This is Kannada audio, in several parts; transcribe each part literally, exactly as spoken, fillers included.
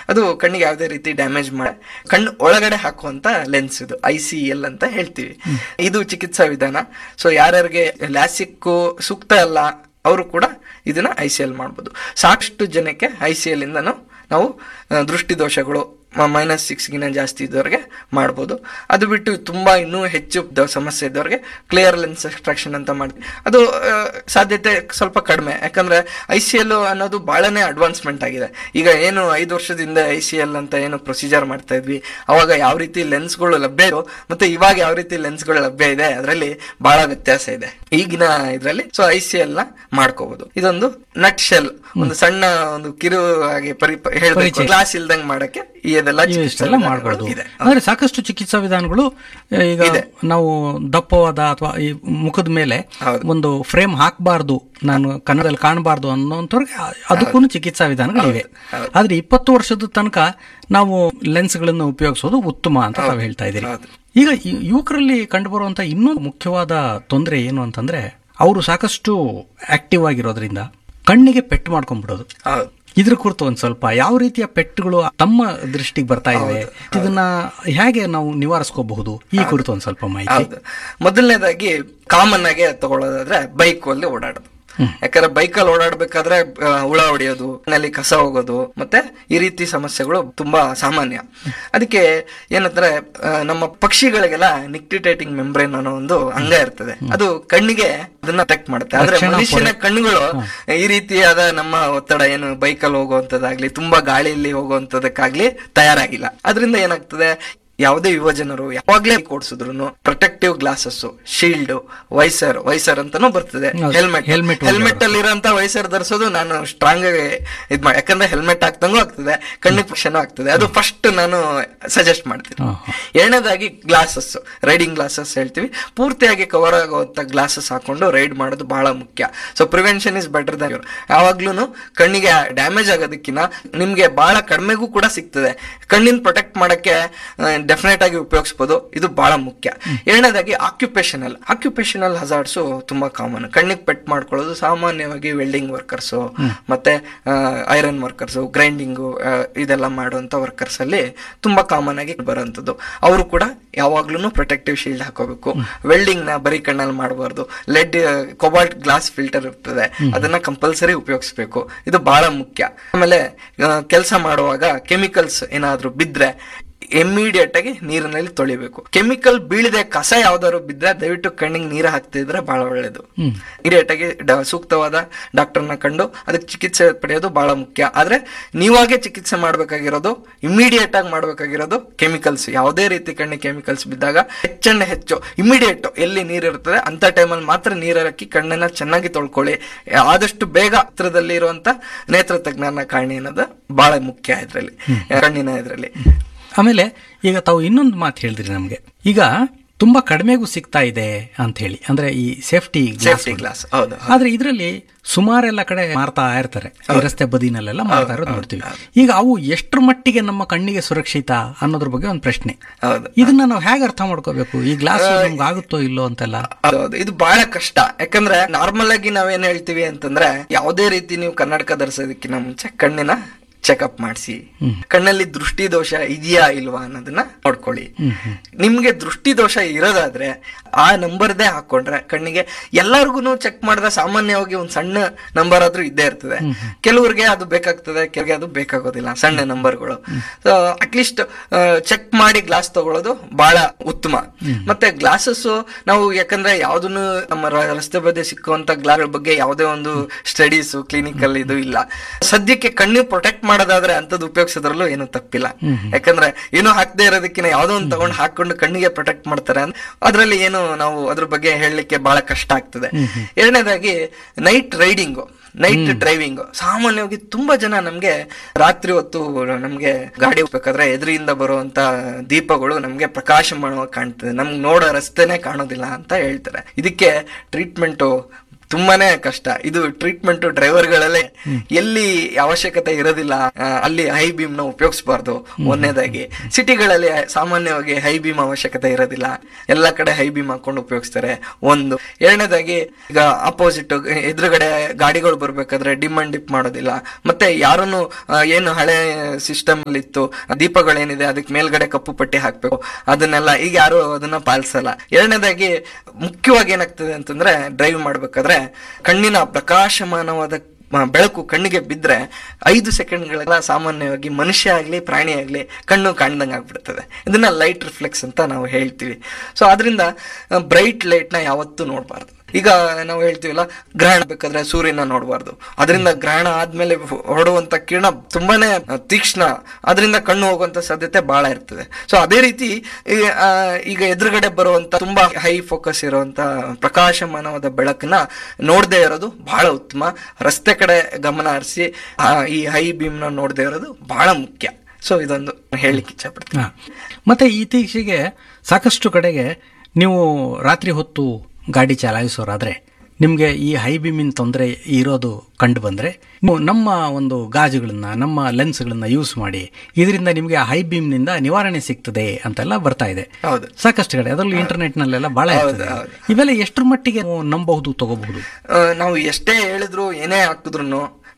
ಅದು ಕಣ್ಣಿಗೆ ಯಾವುದೇ ರೀತಿ ಡ್ಯಾಮೇಜ್ ಮಾಡಿ ಕಣ್ಣು ಒಳಗಡೆ ಹಾಕುವಂತ ಲೆನ್ಸ್ ಇದು ಐ ಸಿ ಎಲ್ ಅಂತ ಹೇಳ್ತೀವಿ. ಇದು ಚಿಕಿತ್ಸಾ ವಿಧಾನ. ಸೊ ಯಾರ್ಯಾರಿಗೆ ಲ್ಯಾಸಿಕ್ ಸೂಕ್ತ ಅಲ್ಲ ಅವರು ಕೂಡ ಇದನ್ನ ಐ ಸಿ ಎಲ್ ಮಾಡ್ಬೋದು. ಸಾಕಷ್ಟು ಜನಕ್ಕೆ ಐ ಸಿ ಎಲ್ ಇಂದನೂ ನಾವು ದೃಷ್ಟಿ ದೋಷಗಳು ಮೈನಸ್ ಸಿಕ್ಸ್ಗಿನ ಜಾಸ್ತಿ ಇದ್ದವ್ರಿಗೆ ಮಾಡ್ಬೋದು. ಅದು ಬಿಟ್ಟು ತುಂಬಾ ಇನ್ನೂ ಹೆಚ್ಚು ಸಮಸ್ಯೆ ಇದ್ದವ್ರಿಗೆ ಕ್ಲಿಯರ್ ಲೆನ್ಸ್ ಎಕ್ಸ್ಟ್ರಾಕ್ಷನ್ ಅಂತ ಮಾಡ್ತೀವಿ. ಅದು ಸಾಧ್ಯತೆ ಸ್ವಲ್ಪ ಕಡಿಮೆ, ಯಾಕಂದ್ರೆ ಐ ಸಿ ಎಲ್ ಅನ್ನೋದು ಬಹಳನೇ ಅಡ್ವಾನ್ಸ್ಮೆಂಟ್ ಆಗಿದೆ. ಈಗ ಏನು ಐದು ವರ್ಷದಿಂದ ಐ ಸಿ ಎಲ್ ಅಂತ ಏನು ಪ್ರೊಸೀಜರ್ ಮಾಡ್ತಾ ಇದ್ವಿ, ಅವಾಗ ಯಾವ ರೀತಿ ಲೆನ್ಸ್ಗಳು ಲಭ್ಯ ಇರೋ ಮತ್ತೆ ಇವಾಗ ಯಾವ ರೀತಿ ಲೆನ್ಸ್ಗಳು ಲಭ್ಯ ಇದೆ ಅದರಲ್ಲಿ ಬಹಳ ವ್ಯತ್ಯಾಸ ಇದೆ ಈಗಿನ ಇದರಲ್ಲಿ. ಸೊ ಐ ಸಿ ಎಲ್ ನ ಮಾಡ್ಕೋಬಹುದು. ಇದೊಂದು ನಟ್ ಶೆಲ್, ಒಂದು ಸಣ್ಣ ಒಂದು ಕಿರು ಹಾಗೆ ಪರಿ ಹೇಳ್ಬೇಕು, ಗ್ಲಾಸ್ ಇಲ್ದಂಗ್ ಮಾಡಕ್ಕೆ ಇಷ್ಟೆಲ್ಲ ಮಾಡಬಹುದು. ಅಂದ್ರೆ ಸಾಕಷ್ಟು ಚಿಕಿತ್ಸಾ ವಿಧಾನಗಳು ಈಗ ನಾವು ದಪ್ಪವಾದ ಅಥವಾ ಈ ಮುಖದ ಮೇಲೆ ಒಂದು ಫ್ರೇಮ್ ಹಾಕಬಾರ್ದು, ನಾನು ಕನ್ನಡದಲ್ಲಿ ಕಾಣಬಾರ್ದು ಅನ್ನೋಂಥವ್ರಿಗೆ ಅದಕ್ಕೂ ಚಿಕಿತ್ಸಾ ವಿಧಾನಗಳಿವೆ. ಆದ್ರೆ ಇಪ್ಪತ್ತು ವರ್ಷದ ತನಕ ನಾವು ಲೆನ್ಸ್ ಗಳನ್ನು ಉಪಯೋಗಿಸೋದು ಉತ್ತಮ ಅಂತ ತಾವು ಹೇಳ್ತಾ ಇದ್ದೀರಿ. ಈಗ ಯುವಕರಲ್ಲಿ ಕಂಡುಬರುವಂತ ಇನ್ನೂ ಮುಖ್ಯವಾದ ತೊಂದರೆ ಏನು ಅಂತಂದ್ರೆ, ಅವರು ಸಾಕಷ್ಟು ಆಕ್ಟಿವ್ ಆಗಿರೋದ್ರಿಂದ ಕಣ್ಣಿಗೆ ಪೆಟ್ಟು ಮಾಡ್ಕೊಂಡ್ಬಿಡೋದು. ಇದ್ರ ಕುರಿತು ಒಂದ್ ಸ್ವಲ್ಪ ಯಾವ ರೀತಿಯ ಪೆಟ್ಟುಗಳು ತಮ್ಮ ದೃಷ್ಟಿಗೆ ಬರ್ತಾ ಇವೆ, ಇದನ್ನ ಹೇಗೆ ನಾವು ನಿವಾರಿಸ್ಕೋಬಹುದು, ಈ ಕುರಿತು ಒಂದ್ ಸ್ವಲ್ಪ ಮಾಹಿತಿ. ಮೊದಲನೇದಾಗಿ ಕಾಮನ್ ಆಗಿ ತಗೊಳ್ಳೋದಾದ್ರೆ ಬೈಕ್ ಅಲ್ಲಿ ಓಡಾಡೋದು. ಯಾಕಂದ್ರೆ ಬೈಕಲ್ಲಿ ಓಡಾಡ್ಬೇಕಾದ್ರೆ ಹುಳ ಹೊಡೆಯೋದು, ನಲ್ಲಿ ಕಸ ಹೋಗೋದು, ಮತ್ತೆ ಈ ರೀತಿ ಸಮಸ್ಯೆಗಳು ತುಂಬಾ ಸಾಮಾನ್ಯ. ಅದಕ್ಕೆ ಏನಂದ್ರೆ ನಮ್ಮ ಪಕ್ಷಿಗಳಿಗೆಲ್ಲ ನಿಕ್ಟಿಟೇಟಿಂಗ್ ಮೆಂಬ್ರೇನ್ ಅನ್ನೋ ಒಂದು ಅಂಗ ಇರ್ತದೆ, ಅದು ಕಣ್ಣಿಗೆ ಅದನ್ನ ಅಟ್ಯಾಕ್ಟ್ ಮಾಡುತ್ತೆ. ಆದ್ರೆ ಮನುಷ್ಯನ ಕಣ್ಣುಗಳು ಈ ರೀತಿಯಾದ ನಮ್ಮ ಒತ್ತಡ ಏನು ಬೈಕಲ್ಲಿ ಹೋಗುವಂತದ್ದಾಗ್ಲಿ ತುಂಬಾ ಗಾಳಿಯಲ್ಲಿ ಹೋಗುವಂತದಕ್ಕಾಗ್ಲಿ ತಯಾರಾಗಿಲ್ಲ. ಅದರಿಂದ ಏನಾಗ್ತದೆ, ಯಾವುದೇ ಯುವ ಜನರು ಯಾವಾಗ್ಲೇ ಓಡಿಸಿದ್ರು protective glasses, shield, visor visor ಅಂತಾನು ಬರ್ತದೆ, ಹೆಲ್ಮೆಟ್ ಹೆಲ್ಮೆಟ್ ಹೆಲ್ಮೆಟ್ ಅಲ್ಲಿ ಇರೋಂತ ವೈಸರ್ ಧರಿಸೋದು ನಾನು ಸ್ಟ್ರಾಂಗ್ ಆಗಿ ಇದ್ ಮಾಡಿ, ಯಾಕಂದ್ರೆ ಹೆಲ್ಮೆಟ್ ಹಾಕ್ದಂಗೂ ಆಗ್ತದೆ, ಕಣ್ಣಿಗೆ ಪಕ್ಷನೂ ಆಗ್ತದೆ. ಅದು ಫಸ್ಟ್ ನಾನು ಸಜೆಸ್ಟ್ ಮಾಡ್ತೀನಿ. ಎರಡನೇದಾಗಿ ಗ್ಲಾಸಸ್, ರೈಡಿಂಗ್ ಗ್ಲಾಸಸ್ ಹೇಳ್ತೀವಿ, ಪೂರ್ತಿಯಾಗಿ ಕವರ್ ಆಗುವಂತ ಗ್ಲಾಸಸ್ ಹಾಕೊಂಡು ರೈಡ್ ಮಾಡೋದು ಬಹಳ ಮುಖ್ಯ. So prevention is better than cure. ಯಾವಾಗ್ಲೂ ಕಣ್ಣಿಗೆ ಡ್ಯಾಮೇಜ್ ಆಗೋದಕ್ಕಿಂತ ನಿಮ್ಗೆ ಬಹಳ ಕಡಿಮೆಗೂ ಕೂಡ ಸಿಗ್ತದೆ. ಕಣ್ಣಿನ ಪ್ರೊಟೆಕ್ಟ್ ಮಾಡಕ್ಕೆ ಡೆಫಿನೆಟ್ ಆಗಿ ಉಪಯೋಗಿಸಬಹುದು, ಇದು ಬಹಳ ಮುಖ್ಯ. ಎರಡನೇದಾಗಿ ಆಕ್ಯುಪೇಷನಲ್ ಆಕ್ಯುಪೇಷನಲ್ ಹಜಾರ್ಡ್ಸ್ ತುಂಬಾ ಕಾಮನ್. ಕಣ್ಣಿಗೆ ಪೆಟ್ ಮಾಡ್ಕೊಳ್ಳೋದು ಸಾಮಾನ್ಯವಾಗಿ ವೆಲ್ಡಿಂಗ್ ವರ್ಕರ್ಸ್ ಮತ್ತೆ ಐರನ್ ವರ್ಕರ್ಸ್, ಗ್ರೈಂಡಿಂಗು ಇದೆಲ್ಲ ಮಾಡುವಂತ ವರ್ಕರ್ಸ್ ಅಲ್ಲಿ ತುಂಬಾ ಕಾಮನ್ ಆಗಿ ಬರುವಂತದ್ದು. ಅವರು ಕೂಡ ಯಾವಾಗ್ಲೂ ಪ್ರೊಟೆಕ್ಟಿವ್ ಶೀಲ್ಡ್ ಹಾಕೋಬೇಕು. ವೆಲ್ಡಿಂಗ್ ನ ಬರೀ ಕಣ್ಣಲ್ಲಿ ಮಾಡಬಾರ್ದು. ಲೆಡ್ ಕೊಬಾಲ್ಟ್ ಗ್ಲಾಸ್ ಫಿಲ್ಟರ್ ಇರ್ತದೆ, ಅದನ್ನ ಕಂಪಲ್ಸರಿ ಉಪಯೋಗಿಸಬೇಕು, ಇದು ಬಹಳ ಮುಖ್ಯ. ಆಮೇಲೆ ಕೆಲಸ ಮಾಡುವಾಗ ಕೆಮಿಕಲ್ಸ್ ಏನಾದ್ರು ಬಿದ್ರೆ ಇಮಿಡಿಯೇಟ್ ಆಗಿ ನೀರಿನಲ್ಲಿ ತೊಳಿಬೇಕು. ಕೆಮಿಕಲ್ ಬೀಳದೆ ಕಸ ಯಾವ್ದಾದ್ರು ಬಿದ್ರೆ ದಯವಿಟ್ಟು ಕಣ್ಣಿಗೆ ನೀರು ಹಾಕ್ತಿದ್ರೆ ಬಹಳ ಒಳ್ಳೇದು. ಇಮಿಡಿಯೇಟ್ ಆಗಿ ಸೂಕ್ತವಾದ ಡಾಕ್ಟರ್ನ ಕಂಡು ಅದಕ್ಕೆ ಚಿಕಿತ್ಸೆ ಪಡೆಯೋದು ಬಹಳ ಮುಖ್ಯ. ಆದ್ರೆ ನೀವಾಗೆ ಚಿಕಿತ್ಸೆ ಮಾಡ್ಬೇಕಾಗಿರೋದು, ಇಮಿಡಿಯೇಟ್ ಆಗಿ ಮಾಡ್ಬೇಕಾಗಿರೋದು ಕೆಮಿಕಲ್ಸ್. ಯಾವುದೇ ರೀತಿ ಕಣ್ಣಿಗೆ ಕೆಮಿಕಲ್ಸ್ ಬಿದ್ದಾಗ ಹೆಚ್ಚಂಡ್ ಹೆಚ್ಚು ಇಮಿಡಿಯೇಟ್ ಎಲ್ಲಿ ನೀರು ಇರ್ತದೆ ಅಂತ ಟೈಮಲ್ಲಿ ಮಾತ್ರ ನೀರು ಹಾಕಿ ಕಣ್ಣನ್ನ ಚೆನ್ನಾಗಿ ತೊಳ್ಕೊಳ್ಳಿ. ಆದಷ್ಟು ಬೇಗ ಹತ್ರದಲ್ಲಿ ಇರುವಂತ ನೇತ್ರ ತಜ್ಞರನ್ನ ಕಾಣಿ ಅನ್ನೋದು ಬಹಳ ಮುಖ್ಯ ಇದ್ರಲ್ಲಿ, ಕಣ್ಣಿನ ಇದ್ರಲ್ಲಿ. ಆಮೇಲೆ ಈಗ ತಾವು ಇನ್ನೊಂದು ಮಾತು ಹೇಳಿದ್ರಿ ನಮ್ಗೆ, ಈಗ ತುಂಬಾ ಕಡಿಮೆಗೂ ಸಿಗ್ತಾ ಇದೆ ಅಂತ ಹೇಳಿ, ಅಂದ್ರೆ ಈ ಸೇಫ್ಟಿ ಗ್ಲಾಸ್. ಆದ್ರೆ ಇದರಲ್ಲಿ ಸುಮಾರೆಲ್ಲ ಕಡೆ ಮಾರ್ತಾ ಇರ್ತಾರೆ, ರಸ್ತೆ ಬದಿನಲ್ಲೆಲ್ಲ ಮಾರ್ತಾ ಇರೋದು ನೋಡ್ತೀವಿ. ಈಗ ಅವು ಎಷ್ಟರ ಮಟ್ಟಿಗೆ ನಮ್ಮ ಕಣ್ಣಿಗೆ ಸುರಕ್ಷಿತ ಅನ್ನೋದ್ರ ಬಗ್ಗೆ ಒಂದು ಪ್ರಶ್ನೆ. ಇದನ್ನ ನಾವು ಹೇಗೆ ಅರ್ಥ ಮಾಡ್ಕೋಬೇಕು, ಈ ಗ್ಲಾಸ್ ನಮ್ಗೆ ಆಗುತ್ತೋ ಇಲ್ಲೋ ಅಂತೆಲ್ಲ? ಇದು ಬಹಳ ಕಷ್ಟ. ಯಾಕಂದ್ರೆ ನಾರ್ಮಲ್ ಆಗಿ ನಾವೇನ್ ಹೇಳ್ತೀವಿ ಅಂತಂದ್ರೆ, ಯಾವುದೇ ರೀತಿ ನೀವು ಕನ್ನಡಕ ಧರಿಸೋದಕ್ಕಿಂತ ಮುಂಚೆ ಕಣ್ಣಿನ ಚೆಕಪ್ ಮಾಡಿಸಿ, ಕಣ್ಣಲ್ಲಿ ದೃಷ್ಟಿ ದೋಷ ಇದೆಯಾ ಇಲ್ವಾ ಅನ್ನೋದನ್ನ ನೋಡ್ಕೊಳ್ಳಿ. ನಿಮ್ಗೆ ದೃಷ್ಟಿ ದೋಷ ಇರೋದಾದ್ರೆ ಆ ನಂಬರ್ದೇ ಹಾಕೊಂಡ್ರೆ ಕಣ್ಣಿಗೆ ಎಲ್ಲರಿಗೂ ಚೆಕ್ ಮಾಡಿದ್ರೆ ಸಾಮಾನ್ಯವಾಗಿ ಒಂದ್ ಸಣ್ಣ ನಂಬರ್ ಆದ್ರೂ ಇದ್ದೇ ಇರ್ತದೆ. ಕೆಲವ್ರಿಗೆ ಅದು ಬೇಕಾಗ್ತದೆ, ಕೆಲವ್ರಿಗೆ ಅದು ಬೇಕಾಗೋದಿಲ್ಲ ಸಣ್ಣ ನಂಬರ್ಗಳು. ಸೊ ಅಟ್ಲೀಸ್ಟ್ ಚೆಕ್ ಮಾಡಿ ಗ್ಲಾಸ್ ತಗೊಳ್ಳೋದು ಬಹಳ ಉತ್ತಮ. ಮತ್ತೆ ಗ್ಲಾಸಸ್ ನಾವು ಯಾಕಂದ್ರೆ ಯಾವ್ದನ್ನು ನಮ್ಮ ರಸ್ತೆ ಬದಿ ಸಿಕ್ಕುವಂತ ಗ್ಲಾಸ್ ಬಗ್ಗೆ ಯಾವುದೇ ಒಂದು ಸ್ಟಡೀಸ್ ಕ್ಲಿನಿಕಲ್ ಇದು ಇಲ್ಲ. ಸದ್ಯಕ್ಕೆ ಕಣ್ಣು ಪ್ರೊಟೆಕ್ಟ್ ಮಾಡೋದಾದ್ರೆ ಅಂತದ್ದು ಉಪಯೋಗಿಸೋದ್ರಲ್ಲೂ ಏನು ತಪ್ಪಿಲ್ಲ. ಯಾಕಂದ್ರೆ ಏನೋ ಹಾಕದೇ ಇರೋದಕ್ಕಿಂತ ಯಾವ್ದೋ ಒಂದು ತಗೊಂಡು ಹಾಕೊಂಡು ಕಣ್ಣಿಗೆ ಪ್ರೊಟೆಕ್ಟ್ ಮಾಡ್ತಾರೆ, ಅದ್ರಲ್ಲಿ ಏನು ನಾವು ಅದ್ರ ಬಗ್ಗೆ ಹೇಳಲಿಕ್ಕೆ ಬಹಳ ಕಷ್ಟ ಆಗ್ತದೆ. ಎರಡನೇದಾಗಿ ನೈಟ್ ರೈಡಿಂಗ್, ನೈಟ್ ಡ್ರೈವಿಂಗ್. ಸಾಮಾನ್ಯವಾಗಿ ತುಂಬಾ ಜನ ನಮ್ಗೆ ರಾತ್ರಿ ಹೊತ್ತು ನಮ್ಗೆ ಗಾಡಿ ಹೋಗ್ಬೇಕಾದ್ರೆ ಎದುರಿಂದ ಬರುವಂತ ದೀಪಗಳು ನಮ್ಗೆ ಪ್ರಕಾಶಮಾನವಾಗಿ ಕಾಣ್ತದೆ, ನಮ್ಗೆ ನೋಡೋ ರಸ್ತೆನೆ ಕಾಣೋದಿಲ್ಲ ಅಂತ ಹೇಳ್ತಾರೆ. ಇದಕ್ಕೆ ಟ್ರೀಟ್ಮೆಂಟ್ ತುಂಬಾನೇ ಕಷ್ಟ. ಇದು ಟ್ರೀಟ್ಮೆಂಟ್ ಡ್ರೈವರ್ಗಳಲ್ಲೇ ಎಲ್ಲಿ ಅವಶ್ಯಕತೆ ಇರೋದಿಲ್ಲ ಅಲ್ಲಿ ಹೈ ಬೀಮ್ ನ ಉಪಯೋಗಿಸಬಾರ್ದು. ಒಂದನೇದಾಗಿ ಸಿಟಿಗಳಲ್ಲಿ ಸಾಮಾನ್ಯವಾಗಿ ಹೈ ಬೀಮ್ ಅವಶ್ಯಕತೆ ಇರೋದಿಲ್ಲ, ಎಲ್ಲ ಕಡೆ ಹೈ ಬೀಮ್ ಹಾಕೊಂಡು ಉಪಯೋಗಿಸ್ತಾರೆ. ಒಂದು ಎರಡನೇದಾಗಿ ಈಗ ಅಪೋಸಿಟ್ ಎದುರುಗಡೆ ಗಾಡಿಗಳು ಬರ್ಬೇಕಾದ್ರೆ ಡಿಮ್ ಅಂಡ್ ಡಿಪ್ ಮಾಡೋದಿಲ್ಲ. ಮತ್ತೆ ಯಾರನ್ನು ಏನು ಹಳೆ ಸಿಸ್ಟಮ್ ಅಲ್ಲಿ ಇತ್ತು ದೀಪಗಳೇನಿದೆ ಅದಕ್ಕೆ ಮೇಲ್ಗಡೆ ಕಪ್ಪು ಪಟ್ಟಿ ಹಾಕ್ಬೇಕು, ಅದನ್ನೆಲ್ಲ ಈಗ ಯಾರು ಅದನ್ನ ಪಾಲಿಸಲ್ಲ. ಎರಡನೇದಾಗಿ ಮುಖ್ಯವಾಗಿ ಏನಾಗ್ತದೆ ಅಂತಂದ್ರೆ ಡ್ರೈವ್ ಮಾಡ್ಬೇಕಾದ್ರೆ ಕಣ್ಣಿನ ಪ್ರಕಾಶಮಾನವಾದ ಬೆಳಕು ಕಣ್ಣಿಗೆ ಬಿದ್ರೆ ಐದು ಸೆಕೆಂಡ್ಗಳೆಲ್ಲ ಸಾಮಾನ್ಯವಾಗಿ ಮನುಷ್ಯ ಆಗ್ಲಿ ಪ್ರಾಣಿ ಆಗ್ಲಿ ಕಣ್ಣು ಕಾಣ್ದಂಗೆ ಆಗ್ಬಿಡ್ತದೆ. ಇದನ್ನ ಲೈಟ್ ರಿಫ್ಲೆಕ್ಸ್ ಅಂತ ನಾವು ಹೇಳ್ತೀವಿ. ಸೊ ಅದರಿಂದ ಬ್ರೈಟ್ ಲೈಟ್ ನ ಯಾವತ್ತೂ ನೋಡಬಾರ್ದು. ಈಗ ನಾವು ಹೇಳ್ತೀವಲ್ಲ ಗ್ರಹಣ ಬೇಕಾದ್ರೆ ಸೂರ್ಯನ ನೋಡಬಾರ್ದು, ಅದರಿಂದ ಗ್ರಹಣ ಆದ್ಮೇಲೆ ಹೊರಡುವಂತ ಕಿರಣ ತುಂಬಾನೇ ತೀಕ್ಷ್ಣ, ಅದರಿಂದ ಕಣ್ಣು ಹೋಗುವಂತ ಸಾಧ್ಯತೆ ಬಹಳ ಇರ್ತದೆ. ಸೊ ಅದೇ ರೀತಿ ಈಗ ಎದುರುಗಡೆ ಬರುವಂತ ತುಂಬಾ ಹೈ ಫೋಕಸ್ ಇರುವಂತ ಪ್ರಕಾಶಮಾನವಾದ ಬೆಳಕನ್ನ ನೋಡದೆ ಇರೋದು ಬಹಳ ಉತ್ತಮ. ರಸ್ತೆ ಕಡೆ ಗಮನ ಹರಿಸಿ ಈ ಹೈ ಬೀಮ್ ನ ನೋಡದೆ ಇರೋದು ಬಹಳ ಮುಖ್ಯ. ಸೊ ಇದೊಂದು ಹೇಳಲಿಕ್ಕೆ ಇಚ್ಛೆ ಪಡ್ತೀನಿ. ಮತ್ತೆ ಇತ್ತೀಚೆಗೆ ಸಾಕಷ್ಟು ಕಡೆಗೆ ನೀವು ರಾತ್ರಿ ಹೊತ್ತು ಗಾಡಿ ಚಲಾಯಿಸೋರಾದ್ರೆ ನಿಮಗೆ ಈ ಹೈ ಬೀಮಿನ ತೊಂದರೆ ಇರೋದು ಕಂಡು ಬಂದ್ರೆ ನಮ್ಮ ಒಂದು ಗಾಜುಗಳನ್ನ ನಮ್ಮ ಲೆನ್ಸ್ಗಳನ್ನ ಯೂಸ್ ಮಾಡಿ ಇದರಿಂದ ನಿಮಗೆ ಹೈ ಬೀಮ್ ನಿಂದ ನಿವಾರಣೆ ಸಿಗ್ತದೆ ಅಂತೆಲ್ಲ ಬರ್ತಾ ಇದೆ ಸಾಕಷ್ಟು ಕಡೆ, ಅದರಲ್ಲೂ ಇಂಟರ್ನೆಟ್ ನಲ್ಲೆಲ್ಲ ಬಹಳ ಇರ್ತದೆ. ಇವೆಲ್ಲ ಎಷ್ಟರ ಮಟ್ಟಿಗೆ ನಂಬಬಹುದು, ತಗೋಬಹುದು? ನಾವು ಎಷ್ಟೇ ಹೇಳಿದ್ರು ಏನೇ ಹಾಕಿದ್ರು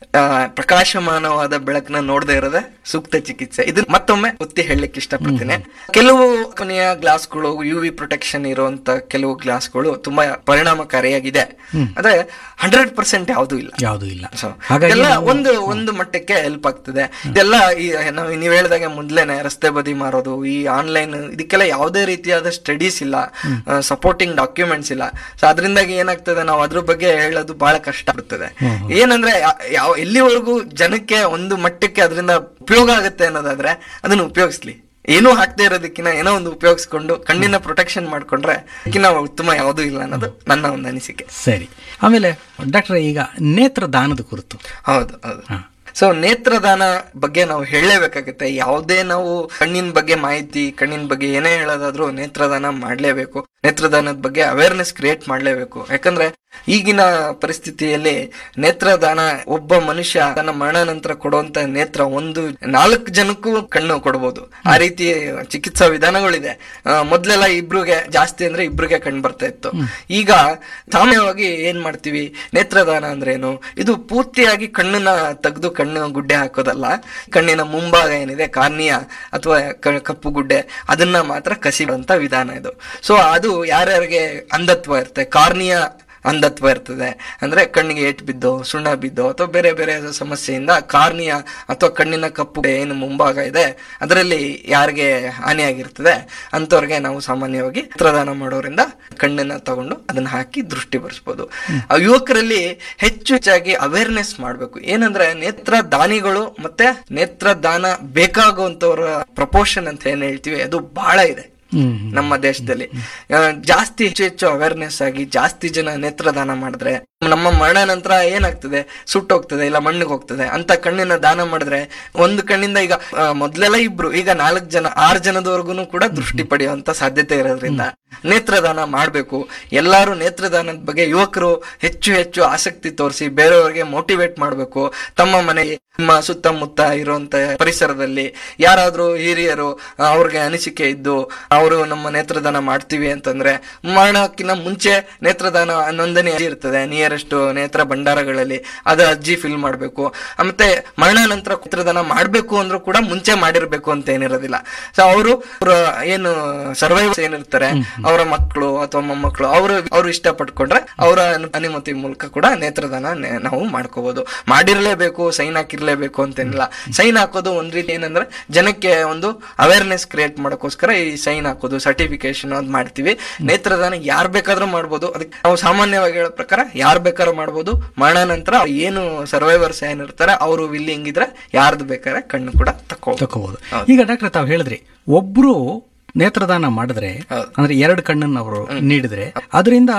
ಪ್ರಕಾಶಮಾನವಾದ ಬೆಳಕನ್ನ ನೋಡದೆ ಇರೋದೇ ಸೂಕ್ತ ಚಿಕಿತ್ಸೆ. ಇದು ಮತ್ತೊಮ್ಮೆ ಒತ್ತಿ ಹೇಳಲಿಕ್ಕೆ ಇಷ್ಟಪಡ್ತೀನಿ. ಕೆಲವು ಕೊನೆಯ ಗ್ಲಾಸ್ಗಳು ಯು ವಿ ಪ್ರೊಟೆಕ್ಷನ್ ಇರುವಂತ ಕೆಲವು ಗ್ಲಾಸ್ಗಳು ತುಂಬಾ ಪರಿಣಾಮಕಾರಿಯಾಗಿದೆ, ಆದ್ರೆ ಹಂಡ್ರೆಡ್ ಪರ್ಸೆಂಟ್ ಯಾವ್ದು ಇಲ್ಲ ಯಾವ್ದು ಇಲ್ಲ ಎಲ್ಲ ಒಂದು ಒಂದು ಮಟ್ಟಕ್ಕೆ ಹೆಲ್ಪ್ ಆಗ್ತದೆ. ಇದೆಲ್ಲ ಈ ನಾವು ನೀವ್ ಹೇಳಿದಾಗೆ ಮೊದ್ಲೇನೆ ರಸ್ತೆ ಬದಿ ಮಾರೋದು, ಈ ಆನ್ಲೈನ್ ಇದಕ್ಕೆಲ್ಲ ಯಾವುದೇ ರೀತಿಯಾದ ಸ್ಟಡೀಸ್ ಇಲ್ಲ, ಸಪೋರ್ಟಿಂಗ್ ಡಾಕ್ಯುಮೆಂಟ್ಸ್ ಇಲ್ಲ. ಸೊ ಅದರಿಂದಾಗಿ ಏನಾಗ್ತದೆ, ನಾವು ಅದ್ರ ಬಗ್ಗೆ ಹೇಳೋದು ಬಹಳ ಕಷ್ಟ ಆಗ್ತದೆ. ಏನಂದ್ರೆ ಯಾವ ಎಲ್ಲಿವರೆಗೂ ಜನಕ್ಕೆ ಒಂದು ಮಟ್ಟಕ್ಕೆ ಅದರಿಂದ ಉಪಯೋಗ ಆಗುತ್ತೆ ಅನ್ನೋದಾದ್ರೆ ಅದನ್ನ ಉಪಯೋಗಿಸ್ಲಿ. ಏನೂ ಹಾಕ್ದೇ ಇರೋದಕ್ಕಿಂತ ಏನೋ ಒಂದು ಉಪಯೋಗಿಸ್ಕೊಂಡು ಕಣ್ಣಿನ ಪ್ರೊಟೆಕ್ಷನ್ ಮಾಡ್ಕೊಂಡ್ರೆ ಅದಕ್ಕಿಂತ ಉತ್ತಮ ಯಾವುದೂ ಇಲ್ಲ ಅನ್ನೋದು ನನ್ನ ಒಂದು ಅನಿಸಿಕೆ. ಸರಿ, ಆಮೇಲೆ ಡಾಕ್ಟರ್ ಈಗ ನೇತ್ರದಾನದ ಕುರಿತು. ಹೌದು ಹೌದು ಸೊ ನೇತ್ರದಾನ ಬಗ್ಗೆ ನಾವು ಹೇಳಲೇಬೇಕಾಗುತ್ತೆ. ಯಾವುದೇ ನಾವು ಕಣ್ಣಿನ ಬಗ್ಗೆ ಮಾಹಿತಿ, ಕಣ್ಣಿನ ಬಗ್ಗೆ ಏನೇ ಹೇಳೋದಾದ್ರೂ ನೇತ್ರದಾನ ಮಾಡ್ಲೇಬೇಕು. ನೇತ್ರದಾನದ ಬಗ್ಗೆ ಅವೇರ್ನೆಸ್ ಕ್ರಿಯೇಟ್ ಮಾಡ್ಲೇಬೇಕು. ಯಾಕಂದ್ರೆ ಈಗಿನ ಪರಿಸ್ಥಿತಿಯಲ್ಲಿ ನೇತ್ರದಾನ ಒಬ್ಬ ಮನುಷ್ಯ ತನ್ನ ಮರಣ ನಂತರ ಕೊಡುವಂತ ನೇತ್ರ ಒಂದು ನಾಲ್ಕು ಜನಕ್ಕೂ ಕಣ್ಣು ಕೊಡಬಹುದು. ಆ ರೀತಿ ಚಿಕಿತ್ಸಾ ವಿಧಾನಗಳಿದೆ. ಮೊದ್ಲೆಲ್ಲ ಇಬ್ರಿಗೆ ಜಾಸ್ತಿ ಅಂದ್ರೆ ಇಬ್ರಿಗೆ ಕಣ್ಣು ಬರ್ತಾ ಇತ್ತು. ಈಗ ಸಾಮಾನ್ಯವಾಗಿ ಏನ್ ಮಾಡ್ತೀವಿ, ನೇತ್ರದಾನ ಅಂದ್ರೆ ಏನು, ಇದು ಪೂರ್ತಿಯಾಗಿ ಕಣ್ಣನ್ನ ತೆಗೆದು ಕಣ್ಣು ಗುಡ್ಡೆ ಹಾಕೋದಲ್ಲ. ಕಣ್ಣಿನ ಮುಂಭಾಗ ಏನಿದೆ ಕಾರ್ನಿಯಾ ಅಥವಾ ಕಪ್ಪು ಗುಡ್ಡೆ ಅದನ್ನ ಮಾತ್ರ ಕಸಿಯುವಂತ ವಿಧಾನ ಇದು. ಸೊ ಅದು ಯಾರ್ಯಾರಿಗೆ ಅಂಧತ್ವ ಇರುತ್ತೆ, ಕಾರ್ನಿಯಾ ಅಂಧತ್ವ ಇರ್ತದೆ ಅಂದ್ರೆ ಕಣ್ಣಿಗೆ ಏಟು ಬಿದ್ದೋ ಸುಣ್ಣ ಬಿದ್ದೋ ಅಥವಾ ಬೇರೆ ಬೇರೆ ಸಮಸ್ಯೆಯಿಂದ ಕಾರ್ನಿಯಾ ಅಥವಾ ಕಣ್ಣಿನ ಕಪ್ಪು ಏನು ಮುಂಭಾಗ ಇದೆ ಅದರಲ್ಲಿ ಯಾರಿಗೆ ಹಾನಿಯಾಗಿರ್ತದೆ ಅಂತವ್ರಿಗೆ ನಾವು ಸಾಮಾನ್ಯವಾಗಿ ನೇತ್ರದಾನ ಮಾಡೋದ್ರಿಂದ ಕಣ್ಣನ್ನ ತಗೊಂಡು ಅದನ್ನ ಹಾಕಿ ದೃಷ್ಟಿ ಬರ್ಸ್ಬೋದು. ಯುವಕರಲ್ಲಿ ಹೆಚ್ಚು ಹೆಚ್ಚಾಗಿ ಅವೇರ್ನೆಸ್ ಮಾಡ್ಬೇಕು. ಏನಂದ್ರೆ ನೇತ್ರದಾನಿಗಳು ಮತ್ತೆ ನೇತ್ರದಾನ ಬೇಕಾಗುವಂತವ್ರ ಪ್ರಪೋರ್ಷನ್ ಅಂತ ಏನ್ ಹೇಳ್ತೀವಿ ಅದು ಬಹಳ ಇದೆ ನಮ್ಮ ದೇಶದಲ್ಲಿ. ಜಾಸ್ತಿ ಹೆಚ್ಚು ಹೆಚ್ಚು ಅವೇರ್ನೆಸ್ ಆಗಿ ಜಾಸ್ತಿ ಜನ ನೇತ್ರದಾನ ಮಾಡಿದ್ರೆ ನಮ್ಮ ಮರಣ ನಂತರ ಏನಾಗ್ತದೆ, ಸುಟ್ಟೋಗ್ತದೆ ಇಲ್ಲ ಮಣ್ಣಿಗೆ ಹೋಗ್ತದೆ ಅಂತ ಕಣ್ಣಿನ ದಾನ ಮಾಡಿದ್ರೆ ಒಂದು ಕಣ್ಣಿಂದ ಈಗ ಮೊದ್ಲೆಲ್ಲ ಇಬ್ರು ಈಗ ನಾಲ್ಕು ಜನ ಆರು ಜನದವರೆಗೂ ಕೂಡ ದೃಷ್ಟಿ ಪಡೆಯುವಂತ ಸಾಧ್ಯತೆ ಇರೋದ್ರಿಂದ ನೇತ್ರದಾನ ಮಾಡ್ಬೇಕು. ಎಲ್ಲಾರು ನೇತ್ರದಾನದ ಬಗ್ಗೆ ಯುವಕರು ಹೆಚ್ಚು ಹೆಚ್ಚು ಆಸಕ್ತಿ ತೋರಿಸಿ ಬೇರೆಯವರಿಗೆ ಮೋಟಿವೇಟ್ ಮಾಡ್ಬೇಕು. ತಮ್ಮ ಮನೆಗೆ ನಿಮ್ಮ ಸುತ್ತಮುತ್ತ ಇರುವಂತ ಪರಿಸರದಲ್ಲಿ ಯಾರಾದ್ರೂ ಹಿರಿಯರು ಅವ್ರಿಗೆ ಅನಿಸಿಕೆ ಇದ್ದು ಅವರು ನಮ್ಮ ನೇತ್ರದಾನ ಮಾಡ್ತೀವಿ ಅಂತಂದ್ರೆ ಮರಣಕ್ಕಿಂತ ಮುಂಚೆ ನೇತ್ರದಾನ ನೋಂದಣಿ ಇರ್ತದೆ ನಿಯರೆಸ್ಟ್ ನೇತ್ರ ಭಂಡಾರಗಳಲ್ಲಿ, ಅದು ಅರ್ಜಿ ಫಿಲ್ ಮಾಡ್ಬೇಕು. ಮತ್ತೆ ಮರಣ ನಂತರ ನೇತ್ರದಾನ ಮಾಡ್ಬೇಕು ಅಂದ್ರೂ ಕೂಡ ಮುಂಚೆ ಮಾಡಿರ್ಬೇಕು ಅಂತ ಏನಿರೋದಿಲ್ಲ. ಸೊ ಅವರು ಏನು ಸರ್ವೈವರ್ಸ್ ಏನಿರ್ತಾರೆ ಅವರ ಮಕ್ಕಳು ಅಥವಾ ಮೊಮ್ಮಕ್ಕಳು ಅವರು ಅವ್ರು ಇಷ್ಟ ಪಟ್ಕೊಂಡ್ರೆ ಅವರ ಅನುಮತಿ ಮೂಲಕ ಕೂಡ ನೇತ್ರದಾನ ನಾವು ಮಾಡ್ಕೋಬಹುದು. ಮಾಡಿರ್ಲೇಬೇಕು, ಸೈನ್ ಹಾಕಿರ್ಲೇಬೇಕು ಅಂತೇನಿಲ್ಲ. ಸೈನ್ ಹಾಕೋದು ಒಂದ್ ರೀತಿ ಏನಂದ್ರೆ ಜನಕ್ಕೆ ಒಂದು ಅವೇರ್ನೆಸ್ ಕ್ರಿಯೇಟ್ ಮಾಡೋಕ್ಕೋಸ್ಕರ ಈ ಸೈನ್ ಹಾಕೋದು ಸರ್ಟಿಫಿಕೇಶನ್ ಅದ್ ಮಾಡ್ತೀವಿ. ನೇತ್ರದಾನ ಯಾರು ಬೇಕಾದ್ರೂ ಮಾಡ್ಬೋದು. ಅದಕ್ಕೆ ನಾವು ಸಾಮಾನ್ಯವಾಗಿ ಹೇಳೋ ಪ್ರಕಾರ ಯಾರು ಬೇಕಾದ್ರೂ ಮಾಡ್ಬೋದು. ಮರಣ ನಂತರ ಏನು ಸರ್ವೈವರ್ಸ್ ಏನಿರ್ತಾರೆ ಅವರು ವಿಲ್ಲಿಂಗ್ ಇದ್ರೆ ಯಾರ್ದು ಬೇಕಾದ್ರೆ ಕಣ್ಣು ಕೂಡ ತಕೋಬಹುದು. ಈಗ ಡಾಕ್ಟರ್ ತಾವು ಹೇಳಿದ್ರಿ ಒಬ್ರು ನೇತ್ರದಾನ ಮಾಡಿದ್ರೆ ಅಂದ್ರೆ ಎರಡು ಕಣ್ಣನ್ನು ಅವರು ನೀಡಿದ್ರೆ ಅದರಿಂದ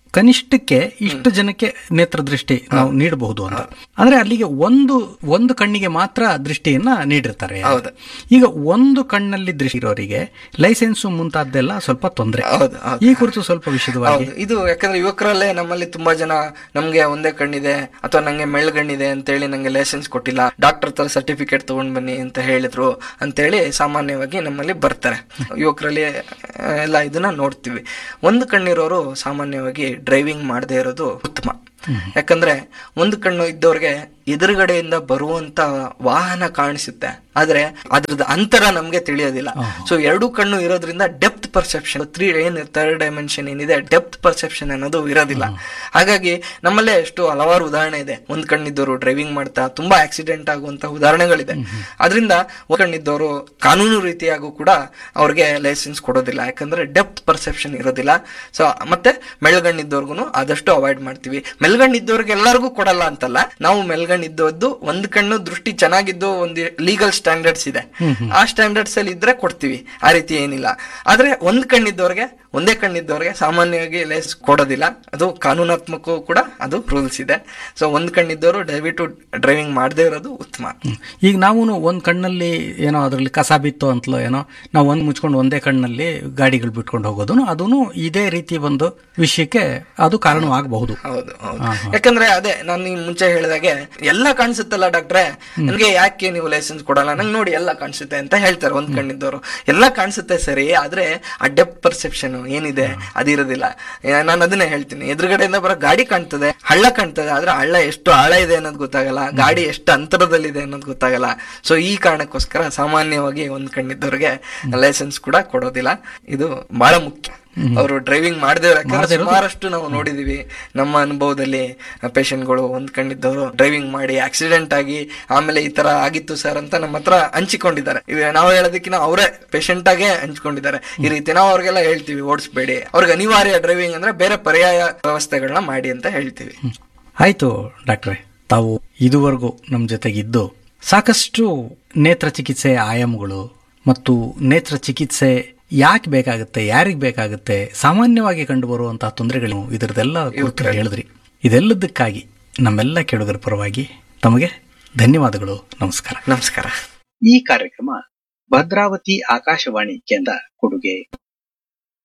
ಕನಿಷ್ಠಕ್ಕೆ ಇಷ್ಟು ಜನಕ್ಕೆ ನೇತ್ರದೃಷ್ಟಿ ನಾವು ನೀಡಬಹುದು ಅಂತ. ಅಂದ್ರೆ ಅಲ್ಲಿಗೆ ಒಂದು ಒಂದು ಕಣ್ಣಿಗೆ ಮಾತ್ರ ದೃಷ್ಟಿಯನ್ನ ನೀಡಿರ್ತಾರೆ. ಈಗ ಒಂದು ಕಣ್ಣಲ್ಲಿ ದೃಷ್ಟಿ ಇರೋರಿಗೆ ಲೈಸೆನ್ಸು ಮುಂತಾದ್ದೆಲ್ಲ ಸ್ವಲ್ಪ ತೊಂದರೆ. ಈ ಕುರಿತು ಸ್ವಲ್ಪ ವಿಷಯವಾಗಿ ಇದು ಯಾಕಂದ್ರೆ ಯುವಕರಲ್ಲೇ ನಮ್ಮಲ್ಲಿ ತುಂಬಾ ಜನ ನಮ್ಗೆ ಒಂದೇ ಕಣ್ಣಿದೆ ಅಥವಾ ನಂಗೆ ಮೆಳ್ಗಣ್ಣಿದೆ ಅಂತೇಳಿ ನಂಗೆ ಲೈಸೆನ್ಸ್ ಕೊಟ್ಟಿಲ್ಲ, ಡಾಕ್ಟರ್ ತರ ಸರ್ಟಿಫಿಕೇಟ್ ತಗೊಂಡ್ ಬನ್ನಿ ಅಂತ ಹೇಳಿದ್ರು ಅಂತೇಳಿ ಸಾಮಾನ್ಯವಾಗಿ ನಮ್ಮಲ್ಲಿ ಬರ್ತಾರೆ. ಯುವಕರಲ್ಲಿ ಎಲ್ಲ ಇದನ್ನ ನೋಡ್ತೀವಿ. ಒಂದು ಕಣ್ಣಿರೋರು ಸಾಮಾನ್ಯವಾಗಿ ಡ್ರೈವಿಂಗ್ ಮಾಡದೇ ಇರೋದು ಉತ್ತಮ. ಯಾಕಂದ್ರೆ ಒಂದು ಕಣ್ಣು ಇದ್ದವ್ರಿಗೆ ಎದುರುಗಡೆಯಿಂದ ಬರುವಂತ ವಾಹನ ಕಾಣಿಸುತ್ತೆ, ಆದ್ರೆ ಅದ್ರದ್ದು ಅಂತರ ನಮ್ಗೆ ತಿಳಿಯೋದಿಲ್ಲ. ಸೊ ಎರಡು ಕಣ್ಣು ಇರೋದ್ರಿಂದ ಡೆಪ್ತ್ ಪರ್ಸೆಪ್ಷನ್, ತ್ರೀ ಏನ್ ಥರ್ಡ್ ಡೈಮೆನ್ಷನ್ ಏನಿದೆ, ಡೆಪ್ತ್ ಪರ್ಸೆಪ್ಷನ್ ಅನ್ನೋದು ಇರೋದಿಲ್ಲ. ಹಾಗಾಗಿ ನಮ್ಮಲ್ಲೇ ಎಷ್ಟು ಹಲವಾರು ಉದಾಹರಣೆ ಇದೆ. ಒಂದ್ ಕಣ್ಣಿದ್ದವರು ಡ್ರೈವಿಂಗ್ ಮಾಡ್ತಾ ತುಂಬಾ ಆಕ್ಸಿಡೆಂಟ್ ಆಗುವಂತ ಉದಾಹರಣೆಗಳಿದೆ. ಅದರಿಂದ ಒಂದ್ ಕಣ್ಣಿದ್ದವರು ಕಾನೂನು ರೀತಿಯಾಗೂ ಕೂಡ ಅವ್ರಿಗೆ ಲೈಸೆನ್ಸ್ ಕೊಡೋದಿಲ್ಲ, ಯಾಕಂದ್ರೆ ಡೆಪ್ತ್ ಪರ್ಸೆಪ್ಷನ್ ಇರೋದಿಲ್ಲ. ಸೊ ಮತ್ತೆ ಮೆಲ್ಗಣ್ಣಿದ್ದವ್ರಿಗೂ ಆದಷ್ಟು ಅವಾಯ್ಡ್ ಮಾಡ್ತೀವಿ. ಮೆಲ್ಗಣ್ಣಿದ್ದವ್ರಿಗೆ ಎಲ್ಲರಿಗೂ ಕೊಡಲ್ಲ ಅಂತಲ್ಲ, ನಾವು ಮೆಲ್ಗಣ್ಣಿದ್ದದ್ದು ಒಂದ್ ಕಣ್ಣು ದೃಷ್ಟಿ ಚೆನ್ನಾಗಿದ್ದು ಒಂದು ಲೀಗಲ್ ಸ್ಟ್ಯಾಂಡರ್ಡ್ಸ್ ಇದೆ, ಆ ಸ್ಟ್ಯಾಂಡರ್ಡ್ಸ್ ಅಲ್ಲಿ ಇದ್ರೆ ಕೊಡ್ತೀವಿ, ಆ ರೀತಿ ಏನಿಲ್ಲ. ಆದ್ರೆ ಒಂದ್ ಕಣ್ಣಿದ್ದವ್ರಿಗೆ, ಒಂದೇ ಕಣ್ಣಿದ್ದವ್ರಿಗೆ ಸಾಮಾನ್ಯವಾಗಿ ಲೈಸೆನ್ಸ್ ಕೊಡೋದಿಲ್ಲ. ಅದು ಕಾನೂನಾತ್ಮಕವೂ ಕೂಡ ಅದು ರೂಲ್ಸ್ ಇದೆ. ಸೊ ಒಂದ್ ಕಣ್ಣಿದ್ದವರು ದಯವಿಟ್ಟು ಡ್ರೈವಿಂಗ್ ಮಾಡದೇ ಇರೋದು ಉತ್ತಮ. ಈಗ ನಾವು ಒಂದ್ ಕಣ್ಣಲ್ಲಿ ಏನೋ ಅದ್ರಲ್ಲಿ ಕಸ ಬಿತ್ತು ಅಂತಲೋ ಏನೋ ನಾವು ಒಂದ್ ಮುಚ್ಕೊಂಡು ಒಂದೇ ಕಣ್ಣಲ್ಲಿ ಗಾಡಿಗಳು ಬಿಟ್ಕೊಂಡು ಹೋಗೋದು, ಅದೂ ಇದೇ ರೀತಿ ಒಂದು ವಿಷಯಕ್ಕೆ ಅದು ಕಾರಣವಾಗಬಹುದು. ಹೌದು ಹೌದು. ಯಾಕಂದ್ರೆ ಅದೇ ನಾನು ನಿಮ್ ಮುಂಚೆ ಹೇಳಿದಾಗೆ ಎಲ್ಲ ಕಾಣಿಸುತ್ತಲ್ಲ ಡಾಕ್ಟ್ರೆ, ನನಗೆ ಯಾಕೆ ನೀವು ಲೈಸೆನ್ಸ್ ಕೊಡಲ್ಲ, ನಂಗೆ ನೋಡಿ ಎಲ್ಲ ಕಾಣಿಸುತ್ತೆ ಅಂತ ಹೇಳ್ತಾರೆ ಒಂದ್ ಕಣ್ಣಿದ್ದವರು. ಎಲ್ಲ ಕಾಣಿಸುತ್ತೆ ಸರಿ, ಆದ್ರೆ ಆ ಡೆಪ್ತ್ ಪರ್ಸೆಪ್ಷನ್ ಏನಿದೆ ಅದಿರೋದಿಲ್ಲ. ನಾನು ಅದನ್ನೇ ಹೇಳ್ತೀನಿ, ಎದುರುಗಡೆಯಿಂದ ಬರೋ ಗಾಡಿ ಕಾಣ್ತದೆ, ಹಳ್ಳ ಕಾಣ್ತದೆ, ಆದ್ರೆ ಹಳ್ಳ ಎಷ್ಟು ಆಳ ಇದೆ ಅನ್ನೋದು ಗೊತ್ತಾಗಲ್ಲ, ಗಾಡಿ ಎಷ್ಟು ಅಂತರದಲ್ಲಿದೆ ಅನ್ನೋದು ಗೊತ್ತಾಗಲ್ಲ. ಸೊ ಈ ಕಾರಣಕ್ಕೋಸ್ಕರ ಸಾಮಾನ್ಯವಾಗಿ ಒಂದ್ ಕಣ್ಣಿದ್ದವ್ರಿಗೆ ಲೈಸೆನ್ಸ್ ಕೂಡ ಕೊಡೋದಿಲ್ಲ. ಇದು ಬಹಳ ಮುಖ್ಯ. ಅವರು ಡ್ರೈವಿಂಗ್ ಮಾಡದೇ ಸುಮಾರಷ್ಟು ನಾವು ನೋಡಿದೀವಿ ನಮ್ಮ ಅನುಭವದಲ್ಲಿ. ಪೇಷಂಟ್ಗಳು ಒಂದ್ ಕಣ್ಣಿದ್ದವರು ಡ್ರೈವಿಂಗ್ ಮಾಡಿ ಆಕ್ಸಿಡೆಂಟ್ ಆಗಿ ಆಮೇಲೆ ಈ ತರ ಆಗಿತ್ತು ಸರ್ ಅಂತ ನಮ್ಮ ಹತ್ರ ಹಂಚಿಕೊಂಡಿದ್ದಾರೆ. ನಾವು ಹೇಳೋದಕ್ಕಿಂತ ಅವರೇ ಪೇಷಂಟ್ ಆಗೇ ಹಂಚ್ಕೊಂಡಿದ್ದಾರೆ. ಈ ರೀತಿ ನಾವು ಅವ್ರಿಗೆಲ್ಲ ಹೇಳ್ತೀವಿ, ಓಡಿಸ್ಬೇಡಿ, ಅವ್ರಿಗೆ ಅನಿವಾರ್ಯ ಡ್ರೈವಿಂಗ್ ಅಂದ್ರೆ ಬೇರೆ ಪರ್ಯಾಯ ವ್ಯವಸ್ಥೆಗಳನ್ನ ಮಾಡಿ ಅಂತ ಹೇಳ್ತೀವಿ. ಆಯ್ತು ಡಾಕ್ಟ್ರೆ, ತಾವು ಇದುವರೆಗೂ ನಮ್ಮ ಜೊತೆಗಿದ್ದು ಸಾಕಷ್ಟು ನೇತ್ರ ಚಿಕಿತ್ಸೆ ಆಯಾಮಗಳು ಮತ್ತು ನೇತ್ರ ಚಿಕಿತ್ಸೆ ಯಾಕೆ ಬೇಕಾಗುತ್ತೆ, ಯಾರಿಗೆ ಬೇಕಾಗುತ್ತೆ, ಸಾಮಾನ್ಯವಾಗಿ ಕಂಡು ಬರುವಂತಹ ತೊಂದರೆಗಳು, ಇದರದೆಲ್ಲ ಹೇಳಿದ್ರಿ. ಇದೆಲ್ಲದಕ್ಕಾಗಿ ನಮ್ಮೆಲ್ಲ ಕೇಳುಗರ ಪರವಾಗಿ ತಮಗೆ ಧನ್ಯವಾದಗಳು. ನಮಸ್ಕಾರ. ನಮಸ್ಕಾರ. ಈ ಕಾರ್ಯಕ್ರಮ ಭದ್ರಾವತಿ ಆಕಾಶವಾಣಿ ಕೇಂದ್ರ ಕೊಡುಗೆ.